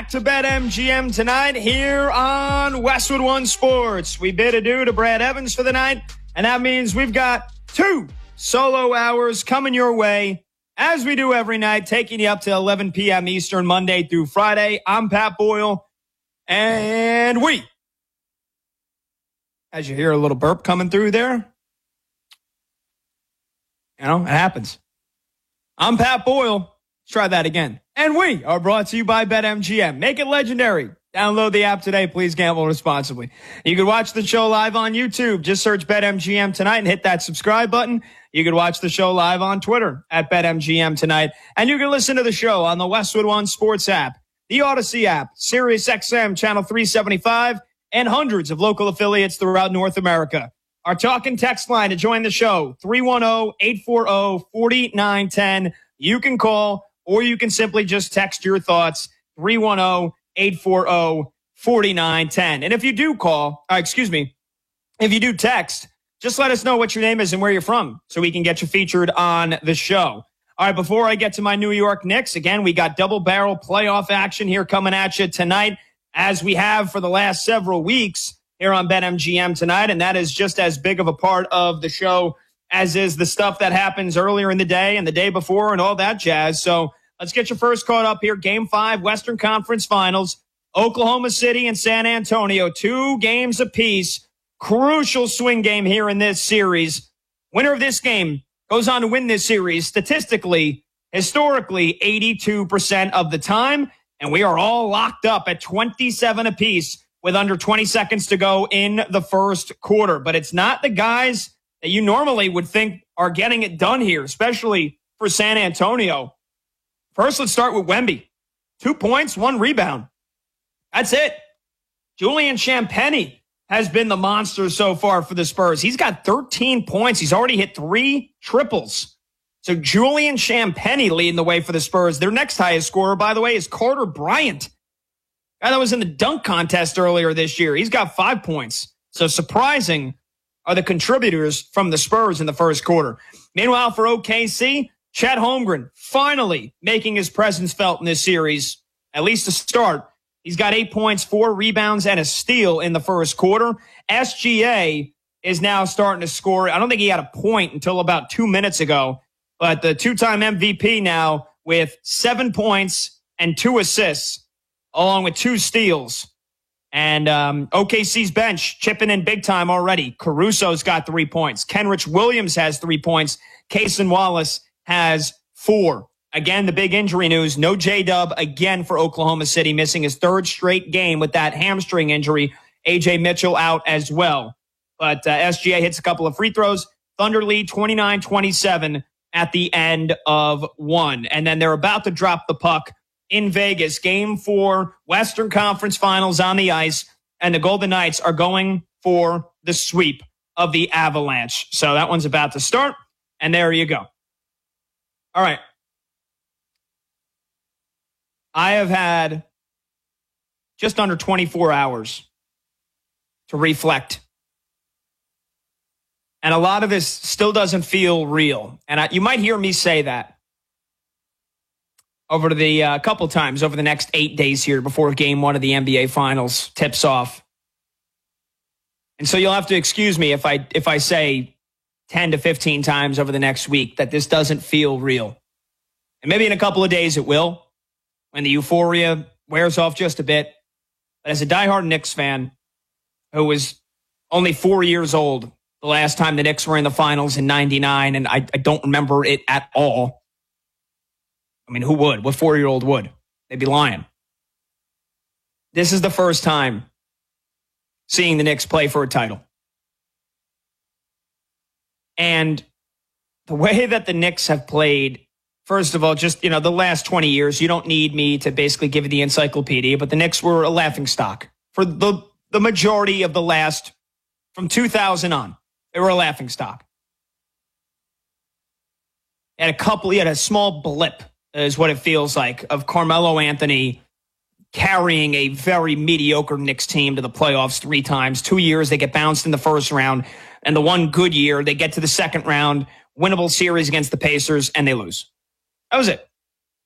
back to BetMGM tonight here on Westwood One Sports. We bid adieu to Brad Evans for the night, and that means we've got 2 solo hours coming your way, as we do every night, taking you up to 11 p.m. Eastern, Monday through Friday. I'm Pat Boyle, and we, as you hear a little burp coming through there, you know, it happens. I'm Pat Boyle. Let's try that again. And we are brought to you by BetMGM. Make it legendary. Download the app today. Please gamble responsibly. You can watch the show live on YouTube. Just search BetMGM tonight and hit that subscribe button. You can watch the show live on Twitter at BetMGM tonight. And you can listen to the show on the Westwood One Sports app, the Odyssey app, Sirius XM Channel 375, and hundreds of local affiliates throughout North America. Our talk and text line to join the show, 310-840-4910. You can call, or you can simply just text your thoughts, 310-840-4910. And if you do call, if you do text, just let us know what your name is and where you're from so we can get you featured on the show. All right, before I get to my New York Knicks, again, we got double-barrel playoff action here coming at you tonight, as we have for the last several weeks here on BetMGM tonight, and that is just as big of a part of the show as is the stuff that happens earlier in the day and the day before and all that jazz. So let's get you first caught up here. Game 5, Western Conference Finals. Oklahoma City and San Antonio, 2 games apiece. Crucial swing game here in this series. Winner of this game goes on to win this series statistically, historically, 82% of the time. And we are all locked up at 27 apiece with under 20 seconds to go in the first quarter. But it's not the guys that you normally would think are getting it done here, especially for San Antonio. First, let's start with Wemby. 2 points, 1 rebound. That's it. Julian Champagnie has been the monster so far for the Spurs. He's got 13 points. He's already hit 3 triples. So Julian Champagnie leading the way for the Spurs. Their next highest scorer, by the way, is Carter Bryant. Guy that was in the dunk contest earlier this year. He's got 5 points. So surprising are the contributors from the Spurs in the first quarter. Meanwhile, for OKC, Chet Holmgren finally making his presence felt in this series, at least to start. He's got 8 points, 4 rebounds, and a steal in the first quarter. SGA is now starting to score. I don't think he had a point until about 2 minutes ago, but the 2-time MVP now with 7 points and 2 assists, along with 2 steals. And OKC's bench chipping in big time already. Caruso's got 3 points. Kenrich Williams has 3 points. Cason Wallace has 4. Again, the big injury news. No J-Dub again for Oklahoma City, missing his 3rd straight game with that hamstring injury. A.J. Mitchell out as well. But SGA hits a couple of free throws. Thunder lead 29-27 at the end of 1. And then they're about to drop the puck in Vegas. Game 4, Western Conference Finals on the ice. And the Golden Knights are going for the sweep of the Avalanche. So that one's about to start. And there you go. All right. I have had just under 24 hours to reflect. And a lot of this still doesn't feel real. And you might hear me say that over the couple times over the next 8 days here before game 1 of the NBA Finals tips off. And so you'll have to excuse me if I say 10 to 15 times over the next week that this doesn't feel real. And maybe in a couple of days it will, when the euphoria wears off just a bit. But as a diehard Knicks fan who was only 4 years old the last time the Knicks were in the finals in 99, and I don't remember it at all. I mean, who would? What 4-year-old would? They'd be lying. This is the first time seeing the Knicks play for a title. And the way that the Knicks have played, first of all, just, the last 20 years, you don't need me to basically give you the encyclopedia, but the Knicks were a laughingstock for the majority of the last, from 2000 on. They were a laughingstock. And he had a small blip, is what it feels like, of Carmelo Anthony carrying a very mediocre Knicks team to the playoffs 3 times. 2 years, they get bounced in the first round. And the one good year, they get to the second round, winnable series against the Pacers, and they lose. That was it.